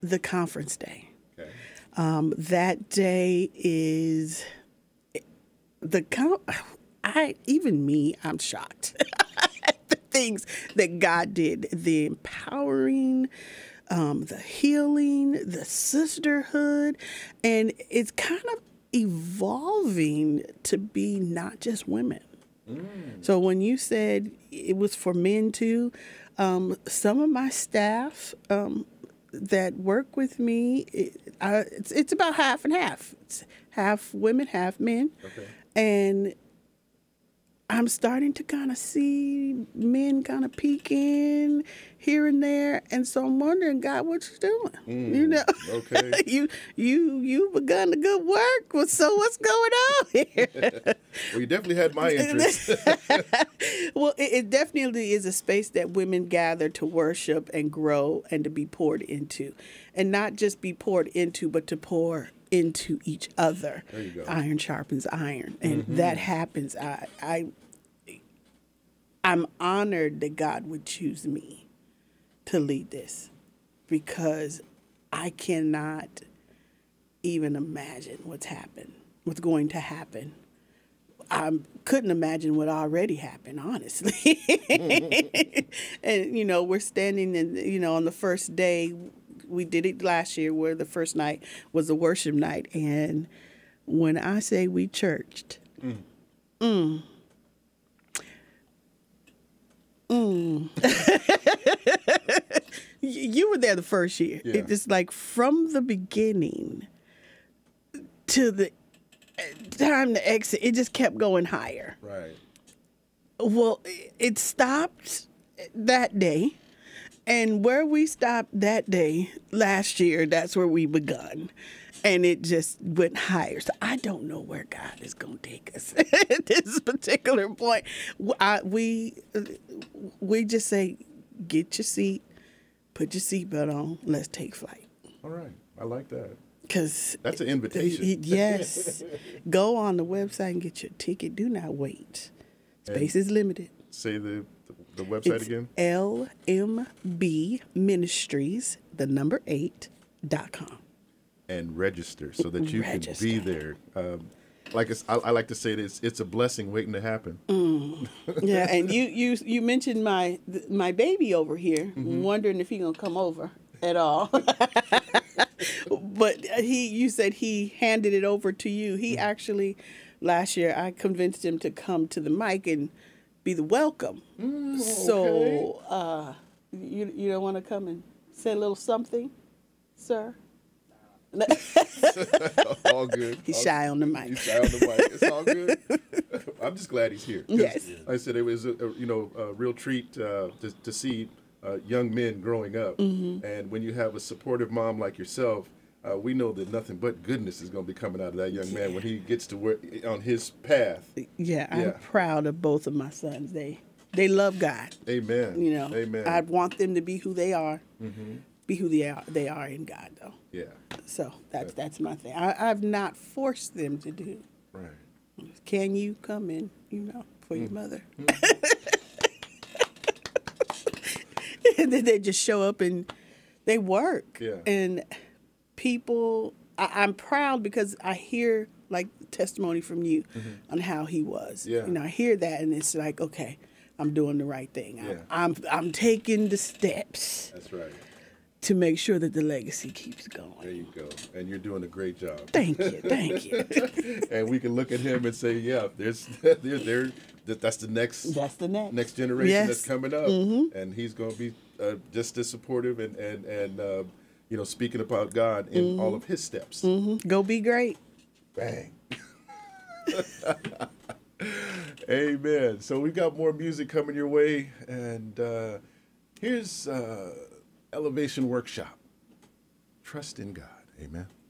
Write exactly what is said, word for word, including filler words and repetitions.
the conference day. Okay. Um, that day is the con- I even me, I'm shocked at the things that God did, the empowering, um, the healing, the sisterhood, and it's kind of evolving to be not just women. Mm. So when you said it was for men too, um, some of my staff um, that work with me, it, I, it's, it's about half and half. It's half women, half men. Okay. And I'm starting to kind of see men kind of peek in here and there, and so I'm wondering, God, what you doing? Mm, You know, okay. you you you begun the good work. Well, so what's going on here? Well, you definitely had my interest. Well, it, it definitely is a space that women gather to worship and grow and to be poured into, and not just be poured into, but to pour into each other. There you go. Iron sharpens iron, and Mm-hmm. that happens. I, I, I'm honored that God would choose me to lead this, because I cannot even imagine what's happened, what's going to happen. I couldn't imagine what already happened, honestly. And, you know, we're standing in, you know, on the first day, we did it last year where the first night was a worship night. And when I say we churched, mm, mm, mm. You were there the first year. Yeah. It's like from the beginning to the time to exit, it just kept going higher. Right. Well, it stopped that day. And where we stopped that day last year, that's where we begun. And it just went higher. So I don't know where God is going to take us at this particular point. I, we, we just say, get your seat, put your seatbelt on, let's take flight. All right. I like that. Because That's an invitation. Yes. Go on the website and get your ticket. Do not wait. Space And is limited. Say the the, the website It's again. L M B Ministries, the number eight, dot com. And register so that you Register. can be there. Um, like it's, I, I like to say this, it's a blessing waiting to happen. Mm. Yeah, and you, you you mentioned my my baby over here, mm-hmm. wondering if he gonna come over at all. But he, you said he handed it over to you. He mm-hmm. actually, last year, I convinced him to come to the mic and be the welcome. Mm, okay. So uh, you you don't want to come and say a little something, sir? All good. He's all, shy on the mic. He's shy on the mic. It's all good. I'm just glad he's here. Yes. Like I said, it was a, a you know a real treat uh, to to see uh, young men growing up, mm-hmm. and when you have a supportive mom like yourself, uh, we know that nothing but goodness is going to be coming out of that young yeah. man when he gets to work on his path. Yeah, I'm yeah. proud of both of my sons. They they love God. Amen. You know, Amen. I want them to be who they are. Mm-hmm. Be who they are. They are in God, though. Yeah. So that's that's my thing. I, I've not forced them to do. Right. Can you come in? You know, for mm. your mother. Mm. And then they just show up and they work. Yeah. And people, I, I'm proud because I hear like testimony from you mm-hmm. on how he was. Yeah. You know, I hear that and it's like, okay, I'm doing the right thing. Yeah. I'm, I'm I'm taking the steps. That's right. To make sure that the legacy keeps going. There you go. And you're doing a great job. Thank you. Thank you. And we can look at him and say, yeah, there's there, there that's the next that's the next next generation yes. that's coming up. Mm-hmm. And he's going to be uh, just as supportive and and and uh, you know, speaking about God in mm-hmm. all of his steps. Mm-hmm. Go be great. Bang. Amen. So we got more music coming your way, and uh, here's uh, Elevation Workshop. Trust in God. Amen.